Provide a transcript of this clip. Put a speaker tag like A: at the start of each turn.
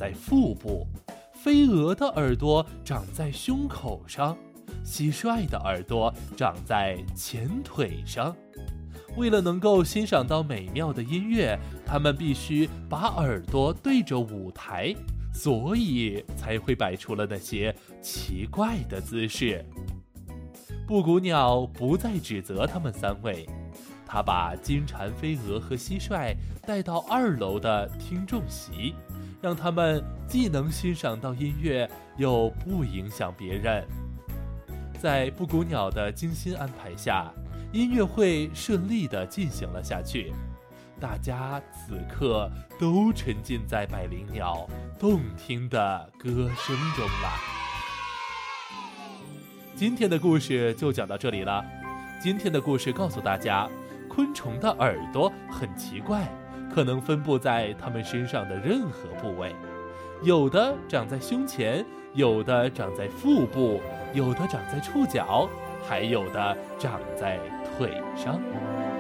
A: 在腹部，飞蛾的耳朵长在胸口上，蟋蟀的耳朵长在前腿上。为了能够欣赏到美妙的音乐，它们必须把耳朵对着舞台，所以才会摆出了那些奇怪的姿势。布谷鸟不再指责他们3位，他把金蝉、飞蛾和蟋蟀带到2楼的听众席，让他们既能欣赏到音乐，又不影响别人。在布谷鸟的精心安排下，音乐会顺利地进行了下去。大家此刻都沉浸在百灵鸟动听的歌声中了。今天的故事就讲到这里了。今天的故事告诉大家，昆虫的耳朵很奇怪，可能分布在它们身上的任何部位，有的长在胸前，有的长在腹部，有的长在触角，还有的长在腿上。